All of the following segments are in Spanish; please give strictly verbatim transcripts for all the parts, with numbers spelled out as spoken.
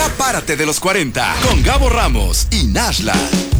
Ya párate de los cuarenta con Gabo Ramos y Nashla.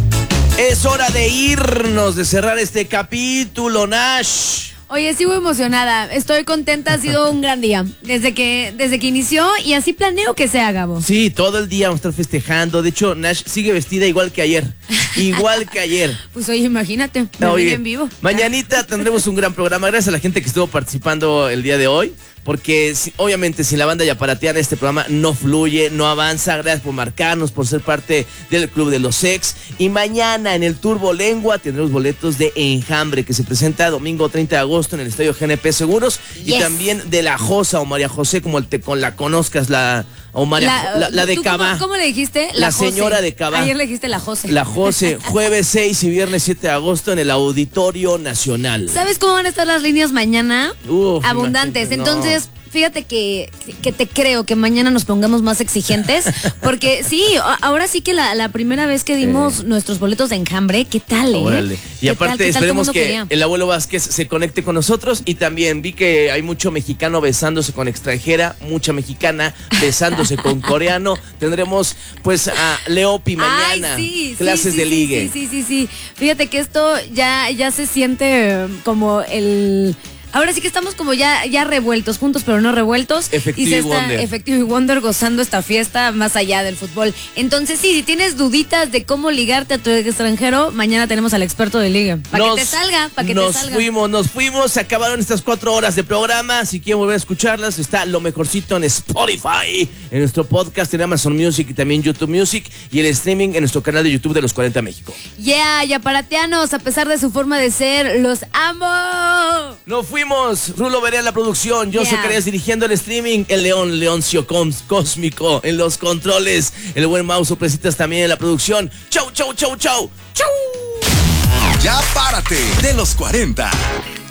Es hora de irnos, de cerrar este capítulo, Nash. Oye, sigo emocionada, estoy contenta, ha sido un gran día, desde que desde que inició y así planeo que sea, Gabo. Sí, todo el día vamos a estar festejando, de hecho, Nash sigue vestida igual que ayer, igual que ayer. Pues oye, imagínate, me vi en vivo. Mañanita tendremos un gran programa, gracias a la gente que estuvo participando el día de hoy, porque si, obviamente sin la banda yaparateana este programa no fluye, no avanza. Gracias por marcarnos, por ser parte del Club de los Ex. Y mañana en el Turbo Lengua tendremos boletos de Enjambre, que se presenta domingo treinta de agosto en el Estadio G N P Seguros. Yes. Y también de La Josa o María José, como te, con la conozcas, la... O María, la, la, la de Cabá. ¿cómo, ¿Cómo le dijiste? La, la señora de Cabá. Ayer le dijiste la José. La José, jueves seis y viernes siete de agosto en el Auditorio Nacional. ¿Sabes cómo van a estar las líneas mañana? Uf, abundantes. No. Entonces, fíjate que, que te creo que mañana nos pongamos más exigentes. Porque sí, ahora sí que la, la primera vez que dimos sí. nuestros boletos de Enjambre, ¿qué tal, eh? Órale. Y aparte tal, esperemos que quería? el abuelo Vázquez se conecte con nosotros. Y también vi que hay mucho mexicano besándose con extranjera, mucha mexicana besándose con coreano. Tendremos pues a Leopi mañana. Ay, sí, clases sí, de sí, ligue. Sí, sí, sí, sí. Fíjate que esto ya, ya se siente como el... Ahora sí que estamos como ya, ya revueltos, juntos pero no revueltos. Efectivo y se y está Wonder. Efectivo y Wonder gozando esta fiesta más allá del fútbol. Entonces sí, si tienes duditas de cómo ligarte a tu extranjero, mañana tenemos al experto de liga. Para que te salga, para que te salga. Nos fuimos, nos fuimos, se acabaron estas cuatro horas de programa. Si quieren volver a escucharlas, está lo mejorcito en Spotify, en nuestro podcast, en Amazon Music y también YouTube Music, y el streaming en nuestro canal de YouTube de Los cuarenta México. Yeah, yaparateanos, a pesar de su forma de ser, los amo. Nos fuimos. Rulo Berea en la producción, yo yeah. soy Carías dirigiendo el streaming, el León Leoncio Coms, Cósmico en los controles, el buen Mau Sorpresitas también en la producción. Chau, chau, chau, chau, chau. Ya párate de los cuarenta.